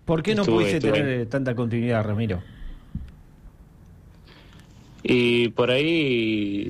¿Por qué no pudiste tener tanta continuidad, Ramiro? Y por ahí,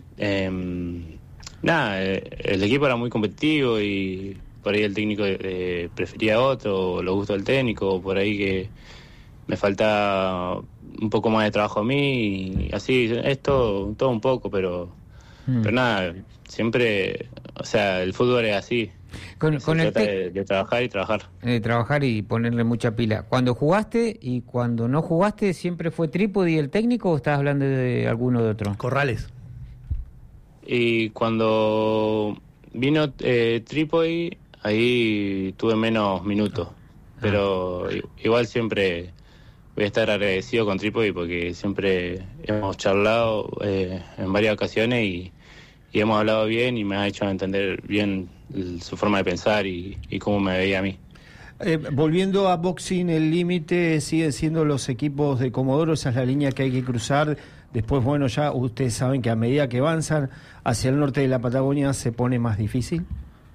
el equipo era muy competitivo y por ahí el técnico prefería otro, o los gustos del técnico, o por ahí que me falta un poco más de trabajo a mí, y así, todo un poco, pero nada, siempre, o sea, el fútbol es así. Con el trata de trabajar y trabajar. Trabajar y ponerle mucha pila. Cuando jugaste y cuando no jugaste, ¿siempre fue Trípodi el técnico o estás hablando de alguno de otro? Corrales. Y cuando vino Trípodi, ahí tuve menos minutos, pero igual siempre voy a estar agradecido con Trípodi porque siempre hemos charlado en varias ocasiones y hemos hablado bien y me ha hecho entender bien su forma de pensar y cómo me veía a mí. Volviendo a boxing, el límite siguen siendo los equipos de Comodoro, esa es la línea que hay que cruzar. Después, bueno, ya ustedes saben que a medida que avanzan hacia el norte de la Patagonia se pone más difícil.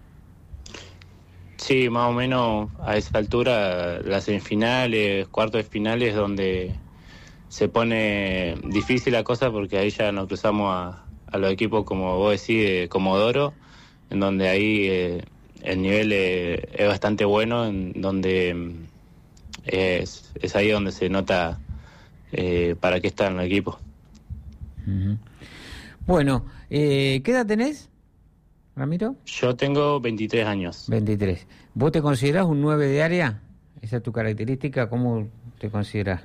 Sí, más o menos a esa altura, las semifinales, cuartos de finales, donde se pone difícil la cosa porque ahí ya nos cruzamos a los equipos, como vos decís, de Comodoro, en donde ahí el nivel es bastante bueno, en donde es ahí donde se nota para qué están los equipos. Uh-huh. Bueno, ¿qué edad tenés, Ramiro? Yo tengo 23 años. 23. ¿Vos te considerás un 9 de área? ¿Esa es tu característica? ¿Cómo te considerás?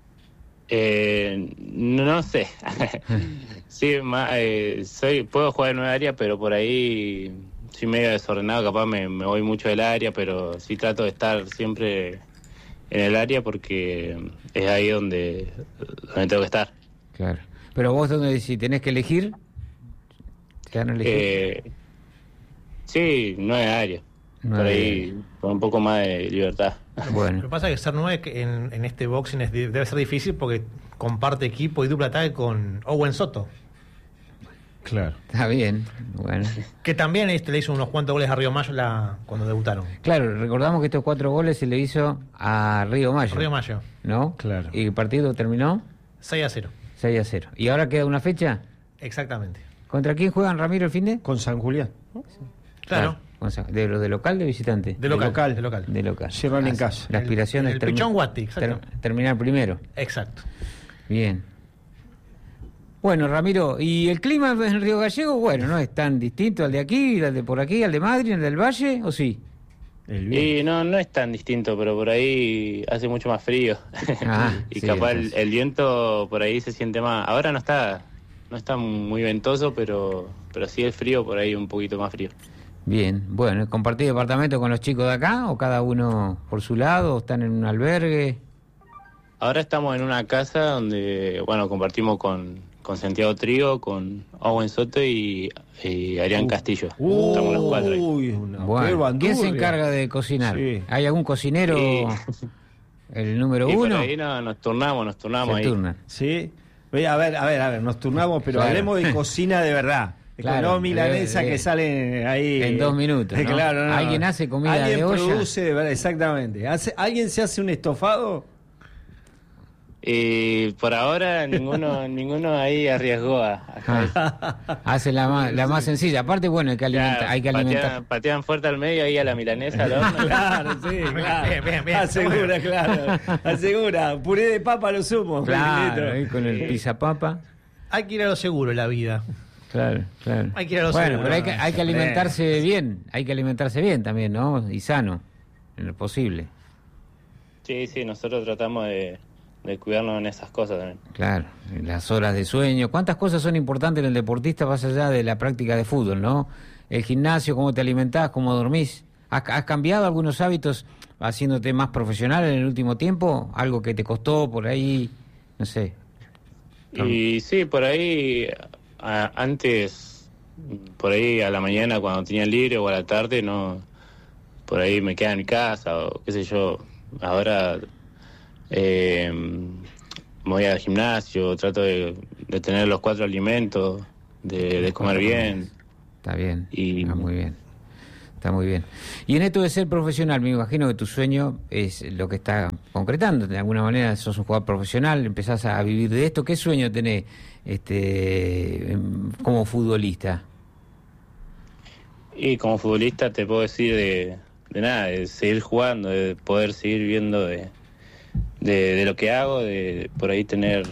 No sé. Sí, puedo jugar en 9 área, pero por ahí soy medio desordenado, capaz me voy mucho del área, pero sí trato de estar siempre en el área porque es ahí donde tengo que estar. Claro. Pero vos, si tenés que elegir, ¿te dan a elegir? Sí, 9 área. Por ahí, con un poco más de libertad. Bueno. Lo que pasa es que ser 9 en este boxing debe ser difícil porque comparte equipo y dupla ataque con Owen Soto. Claro. Está bien, bueno. Que también le hizo unos cuantos goles a Río Mayo cuando debutaron. Claro, recordamos que estos 4 goles se le hizo a Río Mayo. Río Mayo. ¿No? Claro. ¿Y el partido terminó? 6-0. 6-0. ¿Y ahora queda una fecha? Exactamente. ¿Contra quién juegan, Ramiro, el fin de? Con San Julián. Claro. ¿De local o de visitante? De local. De local. Cierran en casa. La aspiración es Pichón Guati, terminar primero. Exacto. Bien. Bueno, Ramiro, ¿y el clima en Río Gallego? Bueno, ¿no es tan distinto al de aquí, al de por aquí, al de Madrid, al del Valle, o sí? Y no es tan distinto, pero por ahí hace mucho más frío. Y sí, capaz el viento por ahí se siente más. Ahora no está muy ventoso, pero sí el frío por ahí un poquito más frío. Bien, bueno, ¿compartís departamento con los chicos de acá o cada uno por su lado o están en un albergue? Ahora estamos en una casa donde, bueno, compartimos con Santiago Trigo, con Owen Soto y Adrián Castillo. Estamos los 4 ahí. Bueno, ¿quién se encarga de cocinar? Sí. ¿Hay algún cocinero, el número 1? Por ahí nos turnamos ahí. Turnan. Sí. A ver, nos turnamos, pero hablemos de cocina de verdad. Claro, no milanesa que salen ahí en 2 minutos, ¿no? Claro, no. ¿Alguien hace comida de olla? Alguien produce, de verdad, exactamente. ¿Alguien se hace un estofado? Por ahora ninguno ahí arriesgó hace la más sencilla. Aparte, bueno, hay que alimentar. Patean fuerte al medio ahí a la milanesa al horno. Claro, sí, claro. Bien. Asegura, claro. Asegura. Puré de papa lo sumo. Claro, ahí con el pizza papa. Hay que ir a lo seguro en la vida. Claro. Hay que ir a lo seguro. Pero hay que alimentarse bien. Hay que alimentarse bien también, ¿no? Y sano, en lo posible. Sí, nosotros tratamos de cuidarnos en esas cosas también. Claro, las horas de sueño. ¿Cuántas cosas son importantes en el deportista más allá de la práctica de fútbol, no? El gimnasio, cómo te alimentás, cómo dormís. ¿Has cambiado algunos hábitos haciéndote más profesional en el último tiempo? ¿Algo que te costó por ahí? No sé. Y sí, por ahí, antes, por ahí a la mañana cuando tenía libre o a la tarde, no, por ahí me quedaba en mi casa o qué sé yo. Ahora me voy al gimnasio, trato de tener los 4 alimentos, de comer bien. Está bien, y muy bien. Está muy bien. Y en esto de ser profesional, me imagino que tu sueño es lo que está concretando. De alguna manera sos un jugador profesional, empezás a vivir de esto. ¿Qué sueño tenés como futbolista? Y como futbolista te puedo decir de nada, de seguir jugando, de poder seguir viviendo de lo que hago, de por ahí tener,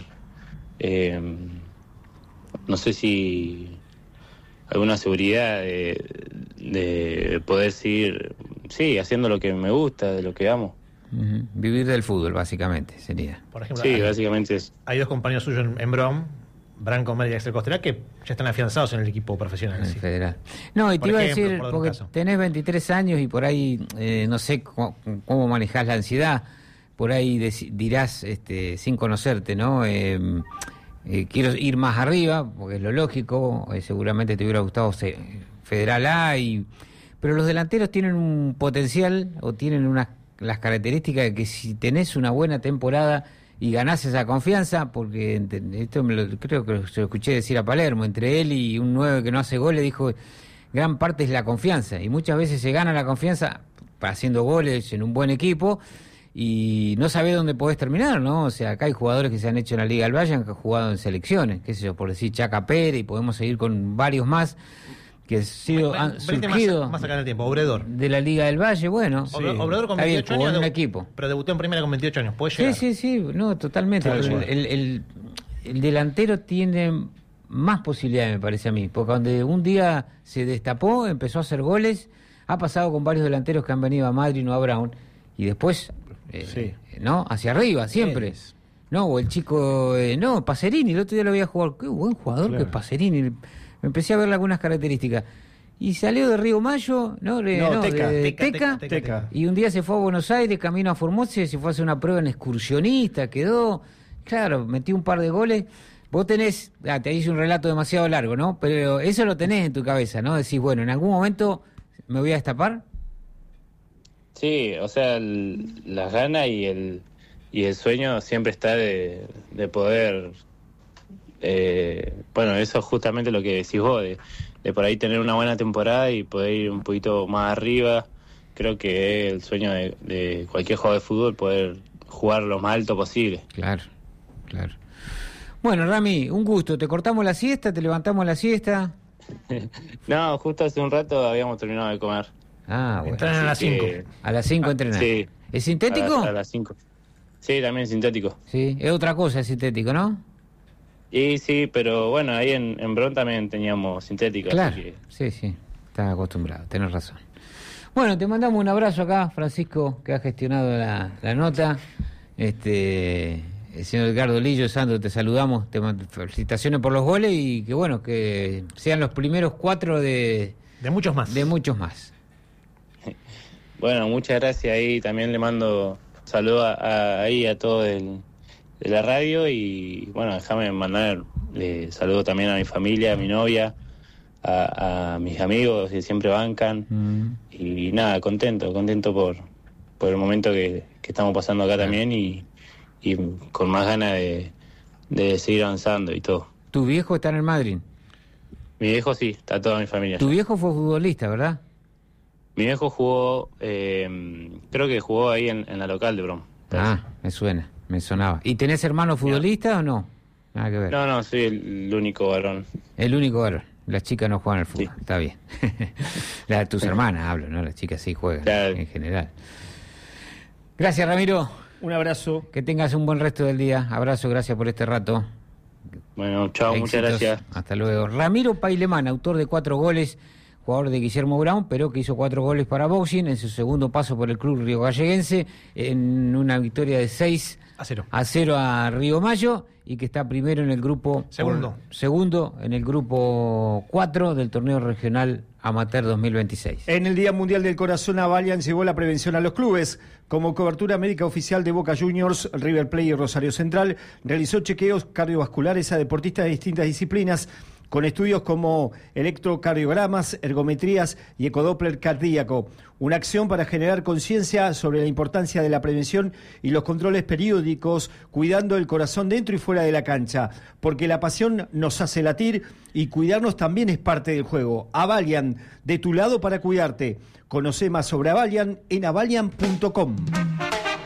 no sé si alguna seguridad de poder seguir, sí, haciendo lo que me gusta, de lo que amo. Uh-huh. Vivir del fútbol, básicamente, sería. Por ejemplo, Sí, básicamente es. Hay dos compañeros suyos en Brom, Branco Mel y Axel Costera, que ya están afianzados en el equipo profesional. En el Sí. federal. No, y te Por iba a ejemplo, decir, por dar un porque caso. tenés 23 años y por ahí, no sé cómo manejás la ansiedad, por ahí dirás, sin conocerte, ¿no? Quiero ir más arriba, porque es lo lógico, seguramente te hubiera gustado Federal A, pero los delanteros tienen un potencial o tienen las características de que si tenés una buena temporada y ganás esa confianza, porque esto creo que se lo escuché decir a Palermo, entre él y un 9 que no hace goles, dijo, gran parte es la confianza, y muchas veces se gana la confianza haciendo goles en un buen equipo, y no sabés dónde podés terminar, ¿no? O sea, acá hay jugadores que se han hecho en la Liga del Valle, que han jugado en selecciones, qué sé yo, por decir Chaca Pérez, y podemos seguir con varios más, que han surgido más acá en el tiempo, Obredor. de la Liga del Valle, bueno. Sí. Obredor con Está bien, 28 jugó años en un equipo. pero debutó en primera con 28 años, puede llegar. Sí, no, totalmente. Claro, Pero sí. el delantero tiene más posibilidades, me parece a mí, porque cuando un día se destapó, empezó a hacer goles, ha pasado con varios delanteros que han venido a Madrid, no a Brown, y después, Sí. ¿no? Hacia arriba, siempre. No, o el chico, Pacerini, el otro día lo había jugado, qué buen jugador Claro. que es Pacerini. Me empecé a verle algunas características. Y salió de Río Mayo, Teca. Y un día se fue a Buenos Aires, camino a Formosa, se fue a hacer una prueba en excursionista, quedó, claro, metió un par de goles. Vos tenés, te hice un relato demasiado largo, ¿no? Pero eso lo tenés en tu cabeza, ¿no? Decís, bueno, en algún momento me voy a destapar. Sí, o sea, las ganas y el sueño siempre está de poder, bueno, eso es justamente lo que decís vos, de por ahí tener una buena temporada y poder ir un poquito más arriba. Creo que es el sueño de cualquier jugador de fútbol, poder jugar lo más alto posible. Claro. Bueno, Rami, un gusto. Te cortamos la siesta, te levantamos la siesta. No, justo hace un rato habíamos terminado de comer. Ah, bueno. Entran a las 5. A las 5 entrenar. Sí. ¿Es sintético? A las 5. Sí, también sintético. Sí, es otra cosa, es sintético, ¿no? Y sí, pero bueno, ahí en Bron también teníamos sintético. Claro, Así que... sí, estás acostumbrado, tenés razón. Bueno, te mandamos un abrazo acá, Francisco, que ha gestionado la nota. El señor Edgardo Lillo, Sandro, te saludamos, felicitaciones por los goles y que bueno, que sean los primeros 4 De muchos más. de muchos más. Bueno, muchas gracias. Ahí también le mando saludos ahí a todos de la radio y bueno, déjame mandar saludos también a mi familia, a mi novia, a mis amigos que siempre bancan y nada, contento por el momento que estamos pasando acá también y con más ganas de seguir avanzando y todo. ¿Tu viejo está en el Madrid? Mi viejo sí, está toda mi familia. Tu allá. viejo fue futbolista, ¿verdad? Mi viejo jugó, creo que jugó ahí en la local de Brom. Ah, me sonaba. ¿Y tenés hermanos futbolistas o no? Nada que ver. No, soy el único varón. El único varón. Las chicas no juegan al fútbol, Sí. está bien. Tus hermanas hablo, ¿no? Las chicas sí juegan Claro. en general. Gracias, Ramiro. Un abrazo. Que tengas un buen resto del día. Abrazo, gracias por este rato. Bueno, chao, muchas Éxitos. gracias. Hasta luego. Ramiro Pailemán, autor de 4 goles, jugador de Guillermo Brown, pero que hizo 4 goles para Boxing en su segundo paso por el club Río Galleguense, en una victoria de 6-0 a Río Mayo, y que está primero en el grupo... Segundo en el grupo 4 del torneo regional Amateur 2026. En el Día Mundial del Corazón, Avalian llevó la prevención a los clubes. Como cobertura médica oficial de Boca Juniors, River Plate y Rosario Central, realizó chequeos cardiovasculares a deportistas de distintas disciplinas, con estudios como electrocardiogramas, ergometrías y ecodoppler cardíaco. Una acción para generar conciencia sobre la importancia de la prevención y los controles periódicos, cuidando el corazón dentro y fuera de la cancha, porque la pasión nos hace latir y cuidarnos también es parte del juego. Avalian, de tu lado para cuidarte. Conoce más sobre Avalian en avalian.com.